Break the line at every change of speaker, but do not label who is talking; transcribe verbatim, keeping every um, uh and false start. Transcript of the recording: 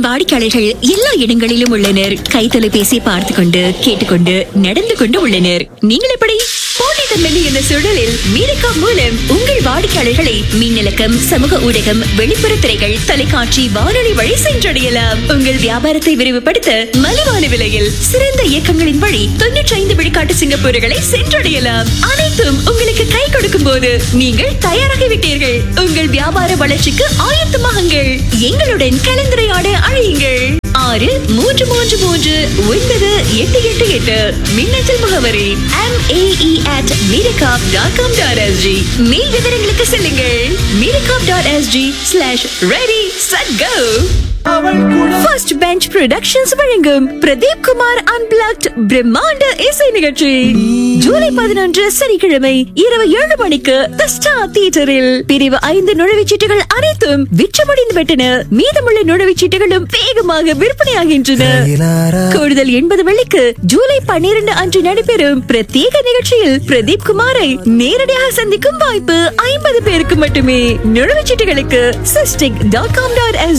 வாடிக்கையாளர்கள் எல்லா இடங்களிலும் உள்ளனர். கைத்தொலைபேசி பார்த்து கொண்டு கேட்டுக்கொண்டு நடந்து கொண்டு உள்ளனர். நீங்கள் எப்படி? போட்டித்தன்மை என்ற சூழலில் மீரக்கா மூலம் உங்கள் வாடிக்கையாளர்களை மின்னலக்கம், சமூக ஊடகம், வெளிப்புற திரைகள், தொலைக்காட்சி, வானொலி வழி சென்றடையலாம். உங்கள் வியாபாரத்தை விரிவுபடுத்த மலிவான விலையில் சிறந்த இயக்கங்களின் வழி தொன்னூற்றி ஐந்து விழுக்காட்டு சிங்கப்பூர்களை சென்றடையலாம். அனைத்தும் உங்களுக்கு கை கொடுக்கும் போது நீங்கள் தயாராகிவிட்டீர்கள். உங்கள் வியாபார வளர்ச்சிக்கு ஆயத்தமாகுங்கள். எங்களுடன் கலந்துரையாட அழையுங்கள். ஆறு மூன்று மூன்று மூன்று ஒன்பது எட்டு எட்டு எட்டு. மின்னஞ்சல் முகவரி M A E at மீரகாப் dot com dot S G. மேல் விவரங்களுக்கு செல்லுங்கள். மீரகாப் dot S G slash ready set go. First bench productions வழங்கும் பிரதீப் குமார் அன்பிளக்ட் பிரம்மாண்ட இசை நிகழ்ச்சி ஜூலை பதினொன்று சனிக்கிழமை இரவு ஏழு மணிக்கு தி ஸ்டார் தியேட்டரில். பிரிவு ஐந்து நுழைவுச்சீட்டுகள் அனைத்தும் விற்றுமடிந்து விட்டன. மீதமுள்ள நுழைவுச்சீட்டுகளும் வேகமாக விற்பனையாகின்றன. கூடுதல் எண்பது வெள்ளிக்கு ஜூலை பன்னிரண்டு அன்று நடைபெறும் பிரத்யேக நிகழ்ச்சியில் பிரதீப் குமாரை நேரடியாக சந்திக்கும் வாய்ப்பு ஐம்பது பேருக்கு மட்டுமே. நுழைவுச்சீட்டுகளுக்கு cystic dot com dot S